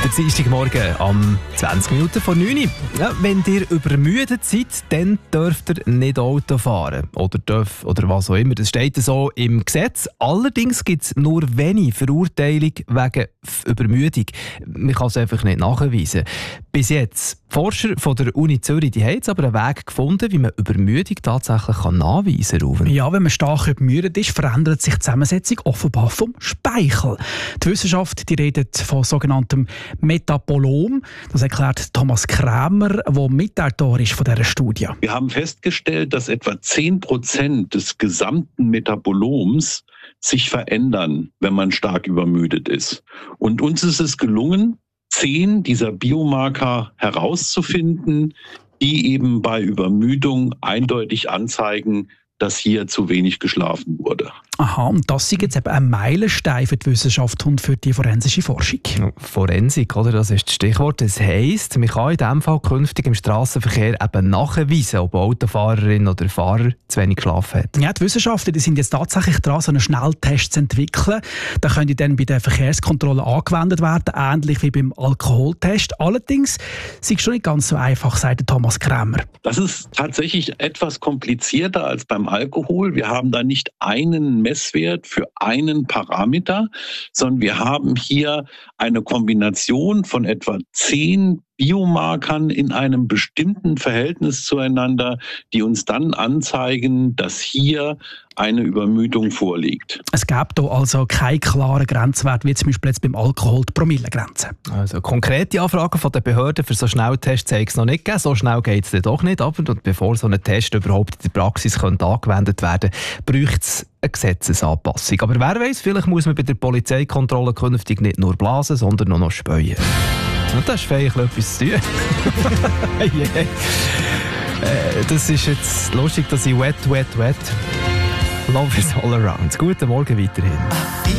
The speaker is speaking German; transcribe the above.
Der Dienstagmorgen am 20 Minuten vor 9 Uhr. Ja, wenn ihr übermüdet seid, dann dürft ihr nicht Auto fahren. Oder was auch immer. Das steht so im Gesetz. Allerdings gibt es nur wenig Verurteilung wegen Übermüdung. Man kann es einfach nicht nachweisen. Bis jetzt. Die Forscher von der Uni Zürich die haben jetzt aber einen Weg gefunden, wie man Übermüdung tatsächlich nachweisen kann. Ja, wenn man stark übermüdet ist, verändert sich die Zusammensetzung offenbar vom Speichel. Die Wissenschaft die redet von sogenanntem Metabolom. Das erklärt Thomas Krämer, der Mitautor ist von dieser Studie. Wir haben festgestellt, dass etwa 10% des gesamten Metaboloms sich verändern, wenn man stark übermüdet ist. Und uns ist es gelungen, 10 dieser Biomarker herauszufinden, die eben bei Übermüdung eindeutig anzeigen, dass hier zu wenig geschlafen wurde. Aha, und das ist jetzt eben ein Meilenstein für die Wissenschaft und für die forensische Forschung. Forensik, oder? Das ist das Stichwort. Das heisst, man kann in diesem Fall künftig im Strassenverkehr eben nachweisen, ob Autofahrerin oder Fahrer zu wenig geschlafen hat. Ja, die Wissenschaftler die sind jetzt tatsächlich dran, so einen Schnelltest zu entwickeln. Der könnte dann bei der Verkehrskontrolle angewendet werden, ähnlich wie beim Alkoholtest. Allerdings ist es schon nicht ganz so einfach, sagt Thomas Krämer. Das ist tatsächlich etwas komplizierter als beim Alkohol. Wir haben da nicht einen Messwert für einen Parameter, sondern wir haben hier eine Kombination von etwa 10 Biomarkern in einem bestimmten Verhältnis zueinander, die uns dann anzeigen, dass hier eine Übermüdung vorliegt. Es gibt hier also keinen klaren Grenzwert, wie zum Beispiel jetzt beim Alkohol die Promillegrenze. Also konkrete Anfragen von den Behörden für so Schnelltests zeigt es noch nicht gegeben. So schnell geht es dann doch nicht. Aber bevor so ein Test überhaupt in der Praxis angewendet werden könnte, braucht es eine Gesetzesanpassung. Aber wer weiß, vielleicht muss man bei der Polizeikontrolle künftig nicht nur blasen, sondern auch noch spähen. Und das ist vielleicht etwas zu tun. Yeah. Das ist jetzt lustig, dass ich wet. Love is all around. Guten Morgen weiterhin.